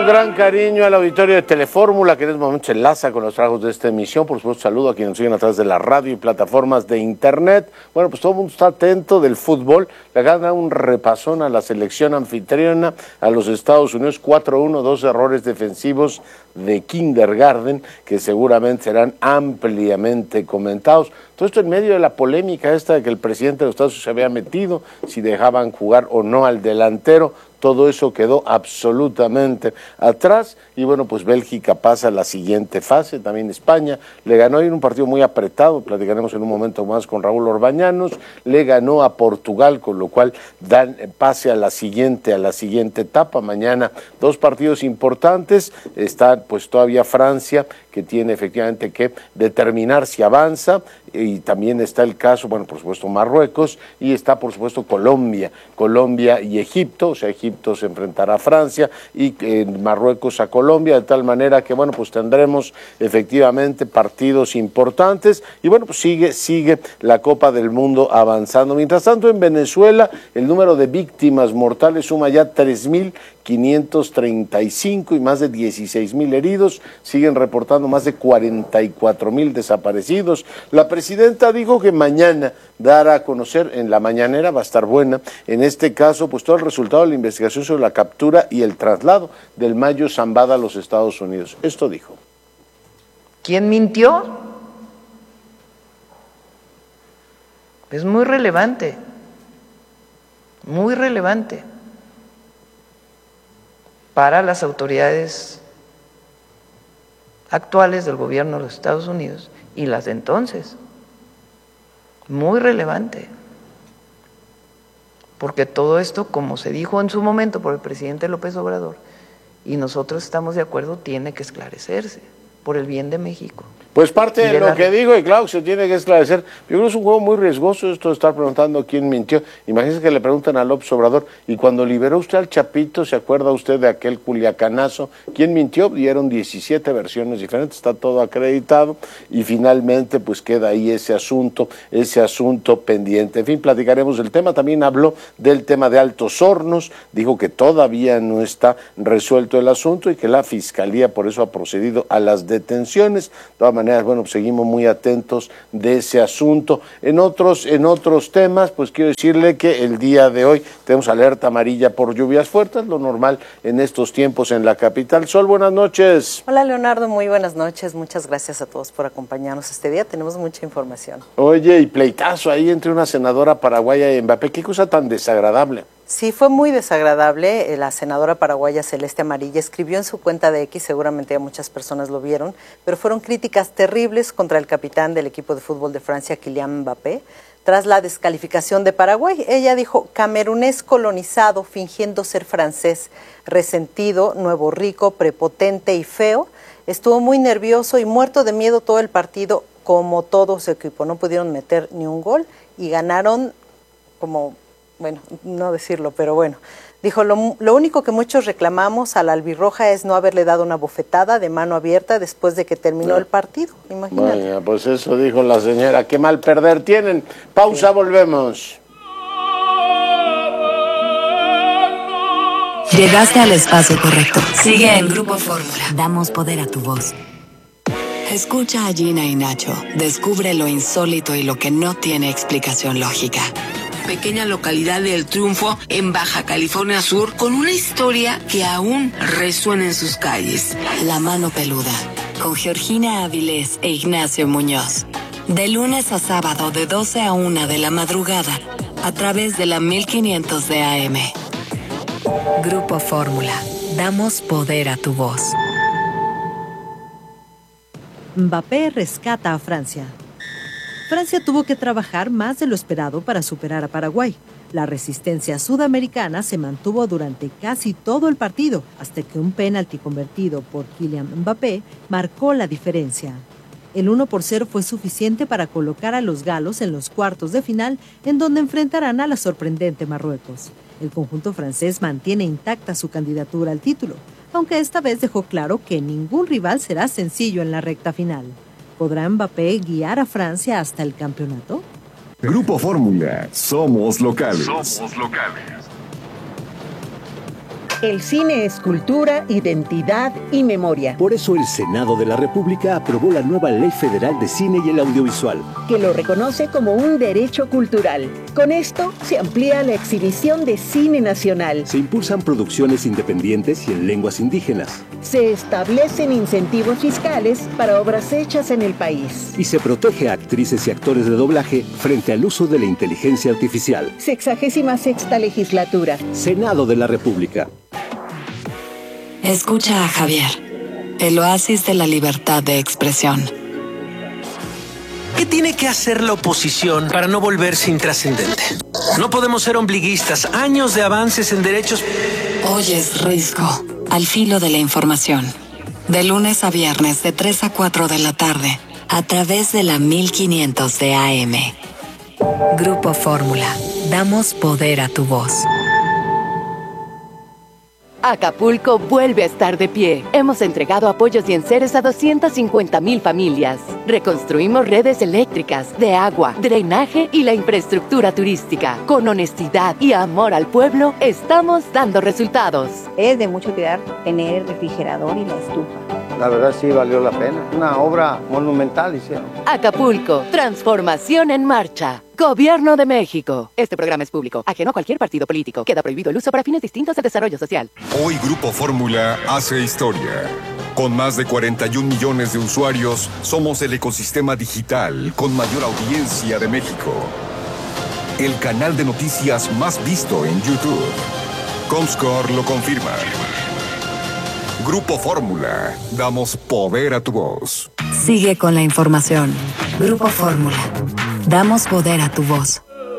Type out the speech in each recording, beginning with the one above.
gran cariño al auditorio de Telefórmula, que en este momento se enlaza con los trabajos de esta emisión. Por supuesto, saludo a quienes nos siguen a través de la radio y plataformas de internet. Bueno, pues todo el mundo está atento del fútbol. Le gana un repasón a la selección anfitriona, a los Estados Unidos, 4-1, 2 errores defensivos de kindergarten, que seguramente serán ampliamente comentados. Todo esto en medio de la polémica esta de que el presidente de los Estados Unidos se había metido, si dejaban jugar o no al delantero. Todo eso quedó absolutamente atrás y bueno, pues Bélgica pasa a la siguiente fase, también España le ganó en un partido muy apretado, platicaremos en un momento más con Raúl Orbañanos, le ganó a Portugal, con lo cual dan pase a la siguiente etapa. Mañana 2 partidos importantes, está pues todavía Francia, que tiene efectivamente que determinar si avanza, y también está el caso, bueno, por supuesto Marruecos, y está por supuesto Colombia y Egipto. O sea, Egipto se enfrentará a Francia y Marruecos a Colombia, de tal manera que bueno, pues tendremos efectivamente partidos importantes, y bueno, pues sigue la Copa del Mundo avanzando. Mientras tanto, en Venezuela el número de víctimas mortales suma ya 3.535 y más de 16.000 heridos, siguen reportando más de 44.000 desaparecidos. La presidenta dijo que mañana dará a conocer, en la mañanera va a estar buena, en este caso, pues todo el resultado de la investigación sobre la captura y el traslado del Mayo Zambada a los Estados Unidos. Esto dijo. ¿Quién mintió? Es muy relevante para las autoridades actuales del gobierno de los Estados Unidos y las de entonces. Muy relevante. Porque todo esto, como se dijo en su momento por el presidente López Obrador, y nosotros estamos de acuerdo, tiene que esclarecerse por el bien de México. Pues parte de lo que digo, y claro que se tiene que esclarecer. Yo creo que es un juego muy riesgoso esto de estar preguntando quién mintió. Imagínense que le preguntan a López Obrador, y cuando liberó usted al Chapito, ¿se acuerda usted de aquel culiacanazo? ¿Quién mintió? Dieron 17 versiones diferentes, está todo acreditado, y finalmente pues queda ahí ese asunto pendiente. En fin, platicaremos del tema. También habló del tema de Altos Hornos, dijo que todavía no está resuelto el asunto y que la Fiscalía por eso ha procedido a las detenciones. De todas maneras, bueno, pues seguimos muy atentos de ese asunto. En otros temas, pues quiero decirle que el día de hoy tenemos alerta amarilla por lluvias fuertes, lo normal en estos tiempos en la capital. Sol, buenas noches. Hola Leonardo, muy buenas noches. Muchas gracias a todos por acompañarnos este día. Tenemos mucha información. Oye, y pleitazo ahí entre una senadora paraguaya y Mbappé. Qué cosa tan desagradable. Sí, fue muy desagradable. La senadora paraguaya Celeste Amarilla escribió en su cuenta de X, seguramente ya muchas personas lo vieron, pero fueron críticas terribles contra el capitán del equipo de fútbol de Francia, Kylian Mbappé, tras la descalificación de Paraguay. Ella dijo: camerunés colonizado, fingiendo ser francés, resentido, nuevo rico, prepotente y feo. Estuvo muy nervioso y muerto de miedo todo el partido, como todo su equipo. No pudieron meter ni un gol y ganaron como... Bueno, no decirlo, pero bueno. Dijo, lo único que muchos reclamamos a la albirroja es no haberle dado una bofetada de mano abierta después de que terminó el partido. Imagínate. Vaya, pues eso dijo la señora. Qué mal perder tienen. Pausa, sí. Volvemos. Llegaste al espacio correcto. Sigue en Grupo Fórmula. Damos poder a tu voz. Escucha a Gina y Nacho. Descubre lo insólito y lo que no tiene explicación lógica. Pequeña localidad de El Triunfo, en Baja California Sur, con una historia que aún resuena en sus calles. La mano peluda, con Georgina Avilés e Ignacio Muñoz. De lunes a sábado, de 12 a 1 de la madrugada, a través de la 1500 de AM. Grupo Fórmula. Damos poder a tu voz. Mbappé rescata a Francia. Francia tuvo que trabajar más de lo esperado para superar a Paraguay. La resistencia sudamericana se mantuvo durante casi todo el partido, hasta que un penalti convertido por Kylian Mbappé marcó la diferencia. El 1-0 fue suficiente para colocar a los galos en los cuartos de final, en donde enfrentarán a la sorprendente Marruecos. El conjunto francés mantiene intacta su candidatura al título, aunque esta vez dejó claro que ningún rival será sencillo en la recta final. ¿Podrá Mbappé guiar a Francia hasta el campeonato? Grupo Fórmula, somos locales. El cine es cultura, identidad y memoria. Por eso el Senado de la República aprobó la nueva Ley Federal de Cine y el Audiovisual, que lo reconoce como un derecho cultural. Con esto se amplía la exhibición de cine nacional. Se impulsan producciones independientes y en lenguas indígenas. Se establecen incentivos fiscales para obras hechas en el país. Y se protege a actrices y actores de doblaje frente al uso de la inteligencia artificial. 66ª legislatura. Senado de la República. Escucha a Javier, el oasis de la libertad de expresión. ¿Qué tiene que hacer la oposición para no volverse intrascendente? No podemos ser ombliguistas. Años de avances en derechos. Oyes Risco, al filo de la información. De lunes a viernes de 3 a 4 de la tarde, a través de la 1500 de AM. Grupo Fórmula. Damos poder a tu voz. Acapulco vuelve a estar de pie. Hemos entregado apoyos y enseres a 250,000 familias. Reconstruimos redes eléctricas, de agua, drenaje y la infraestructura turística. Con honestidad y amor al pueblo, estamos dando resultados. Es de mucho cuidar tener el refrigerador y la estufa. La verdad sí valió la pena. Una obra monumental hicieron. Acapulco, transformación en marcha. Gobierno de México. Este programa es público, ajeno a cualquier partido político. Queda prohibido el uso para fines distintos del desarrollo social. Hoy Grupo Fórmula hace historia. Con más de 41 millones de usuarios, somos el ecosistema digital con mayor audiencia de México. El canal de noticias más visto en YouTube. Comscore lo confirma. Grupo Fórmula. Damos poder a tu voz. Sigue con la información. Grupo Fórmula. Damos poder a tu voz.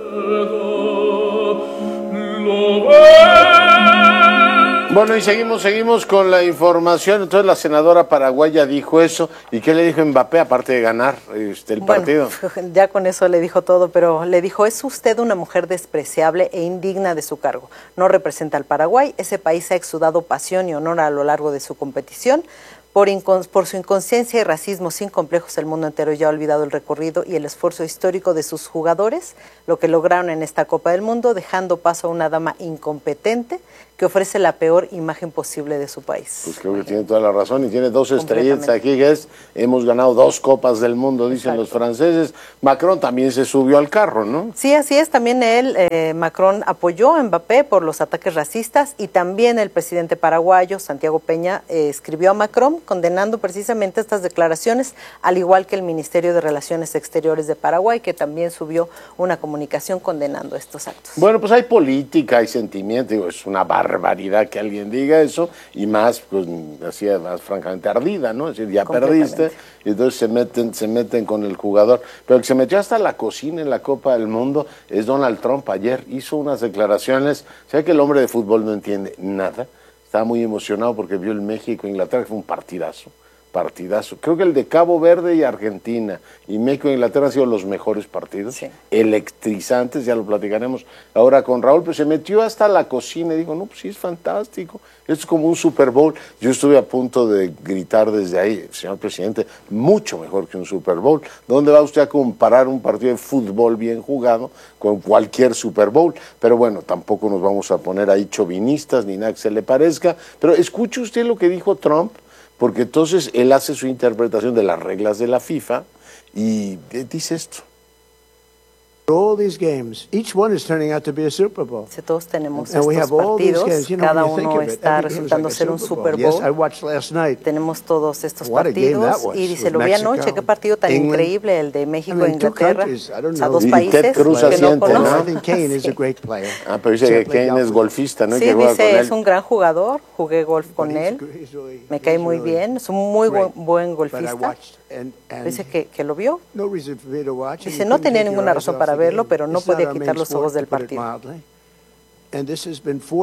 Bueno, y seguimos con la información. Entonces la senadora paraguaya dijo eso. ¿Y qué le dijo Mbappé aparte de ganar el partido? Ya con eso le dijo todo, pero le dijo: es usted una mujer despreciable e indigna de su cargo. No representa al Paraguay. Ese país ha exudado pasión y honor a lo largo de su competición. Por su inconsciencia y racismo sin complejos, el mundo entero ya ha olvidado el recorrido y el esfuerzo histórico de sus jugadores, lo que lograron en esta Copa del Mundo, dejando paso a una dama incompetente que ofrece la peor imagen posible de su país. Pues creo que tiene toda la razón y tiene 2 estrellas aquí, que es, hemos ganado 2 Copas del Mundo, dicen los franceses. Macron también se subió al carro, ¿no? Sí, así es, también Macron apoyó a Mbappé por los ataques racistas y también el presidente paraguayo, Santiago Peña, escribió a Macron condenando precisamente estas declaraciones, al igual que el Ministerio de Relaciones Exteriores de Paraguay, que también subió una comunicación condenando estos actos. Bueno, pues hay política, hay sentimiento, digo, es una barbaridad que alguien diga eso, y más, pues, así, más francamente ardida, ¿no? Es decir, ya perdiste, y entonces se meten con el jugador. Pero el que se metió hasta la cocina en la Copa del Mundo es Donald Trump. Ayer hizo unas declaraciones, sabe que el hombre de fútbol no entiende nada, estaba muy emocionado porque vio el México-Inglaterra, que fue un partidazo. Creo que el de Cabo Verde y Argentina y México e Inglaterra han sido los mejores partidos, electrizantes, ya lo platicaremos ahora con Raúl, pero se metió hasta la cocina y dijo, no, pues sí, es fantástico, esto es como un Super Bowl. Yo estuve a punto de gritar desde ahí, señor presidente, mucho mejor que un Super Bowl. ¿Dónde va usted a comparar un partido de fútbol bien jugado con cualquier Super Bowl? Pero bueno, tampoco nos vamos a poner ahí chauvinistas ni nada que se le parezca, pero escuche usted lo que dijo Trump, porque entonces él hace su interpretación de las reglas de la FIFA y dice esto. All these games, each one is turning out to be a Super Bowl. Si todos tenemos estos partidos, cada uno está resultando ser un Super Bowl. Yes, I watched last night. Tenemos todos estos partidos y dice, lo vi anoche, qué partido tan increíble el de México e Inglaterra. O sea, 2 países que no conocen. Kane is a great player. Pero dice que Kane es golfista, ¿no? Sí, dice, es un gran jugador, jugué golf con él, me cae muy bien, es un muy buen golfista. Dice que lo vio. Dice, no tenía ninguna razón para verlo, pero no podía quitar los ojos del partido. Dice,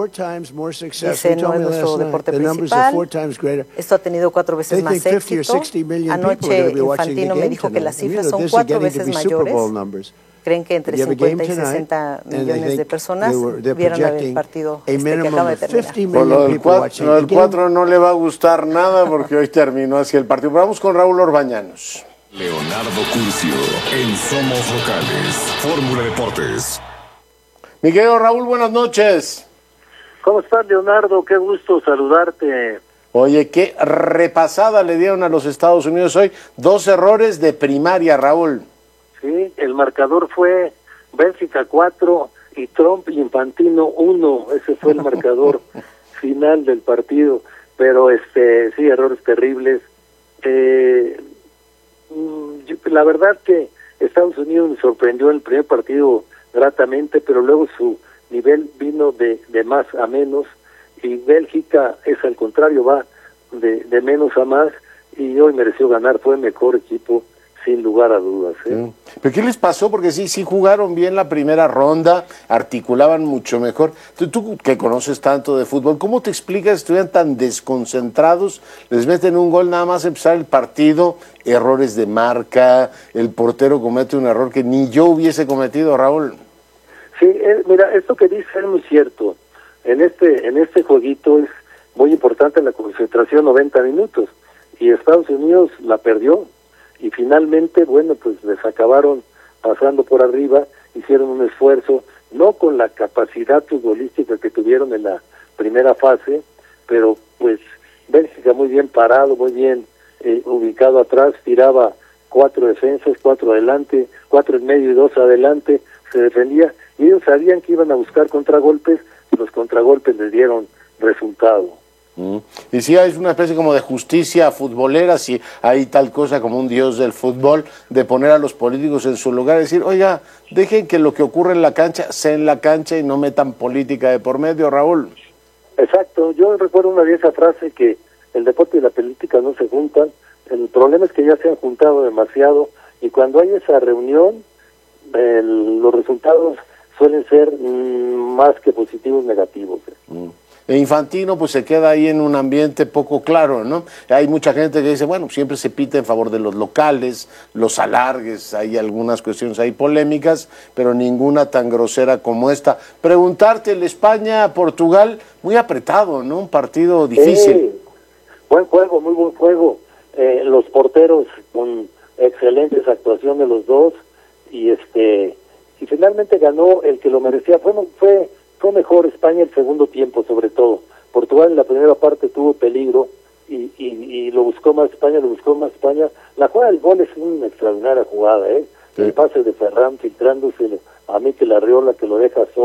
no es nuestro deporte principal. Esto ha tenido 4 veces más éxito. Anoche Infantino me dijo que las cifras son 4 veces mayores. Creen que entre 50 y 60 millones de personas vieron el partido que acaba de terminar. Por lo del 4 no le va a gustar nada porque hoy terminó así el partido. Vamos con Raúl Orbañanos. Leonardo Curcio, en Somos Locales, Fórmula Deportes. Mi querido Raúl, buenas noches. ¿Cómo estás, Leonardo? Qué gusto saludarte. Oye, qué repasada le dieron a los Estados Unidos hoy. 2 errores de primaria, Raúl. Sí, el marcador fue Bélgica 4 y Trump y Infantino 1. Ese fue el marcador final del partido. Pero sí, errores terribles. La verdad que Estados Unidos me sorprendió en el primer partido gratamente, pero luego su nivel vino de más a menos, y Bélgica es al contrario, va de menos a más, y hoy mereció ganar, fue el mejor equipo sin lugar a dudas. ¿Pero qué les pasó? Porque sí jugaron bien la primera ronda, articulaban mucho mejor. Tú que conoces tanto de fútbol, ¿cómo te explicas que estuvieran tan desconcentrados? Les meten un gol nada más empezar el partido, errores de marca, el portero comete un error que ni yo hubiese cometido, Raúl. Sí, mira, esto que dices es muy cierto. En este jueguito es muy importante la concentración 90 minutos, y Estados Unidos la perdió. Y finalmente, bueno, pues les acabaron pasando por arriba, hicieron un esfuerzo, no con la capacidad futbolística que tuvieron en la primera fase, pero pues Bélgica muy bien parado, muy bien ubicado atrás, tiraba 4 defensas, 4 adelante, 4 en medio y 2 adelante, se defendía, y ellos sabían que iban a buscar contragolpes, y los contragolpes les dieron resultado. Y si es una especie como de justicia futbolera, si hay tal cosa como un dios del fútbol, de poner a los políticos en su lugar, decir, oiga, dejen que lo que ocurre en la cancha sea en la cancha y no metan política de por medio, Raúl. Exacto, yo recuerdo una vieja frase que el deporte y la política no se juntan. El problema es que ya se han juntado demasiado, y cuando hay esa reunión, los resultados suelen ser más que positivos, negativos. E Infantino pues se queda ahí en un ambiente poco claro, ¿no? Hay mucha gente que dice, bueno, siempre se pita en favor de los locales, los alargues, hay algunas cuestiones ahí polémicas, pero ninguna tan grosera como esta. Preguntarte, el España-Portugal, muy apretado, ¿no? Un partido difícil. Buen juego, muy buen juego. Los porteros con excelentes actuaciones de los dos, y finalmente ganó el que lo merecía. Fue mejor España el segundo tiempo, sobre todo. Portugal en la primera parte tuvo peligro y lo buscó más España, La jugada del gol es una extraordinaria jugada, El pase de Ferran filtrándose a Mikel Arriola, que lo deja solo.